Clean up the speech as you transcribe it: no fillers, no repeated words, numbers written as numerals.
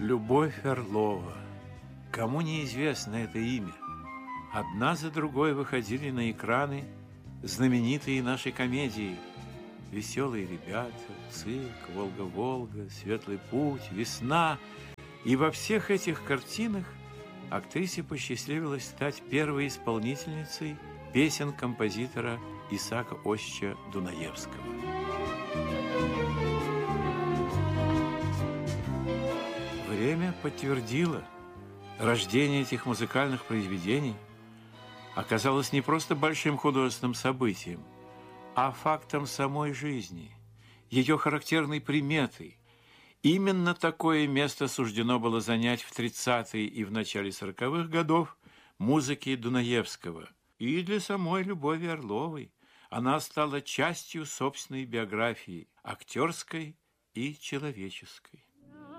Любовь Орлова. Кому неизвестно это имя? Одна за другой выходили на экраны знаменитые наши комедии: «Веселые ребята», «Цирк», «Волга-Волга», «Светлый путь», «Весна». И во всех этих картинах актрисе посчастливилось стать первой исполнительницей песен композитора Исаака Осича Дунаевского. Время подтвердило, рождение этих музыкальных произведений оказалось не просто большим художественным событием, а фактом самой жизни, ее характерной приметой. Именно такое место суждено было занять в 30-е и в начале 40-х годов музыке Дунаевского. И для самой Любови Орловой она стала частью собственной биографии, актерской и человеческой.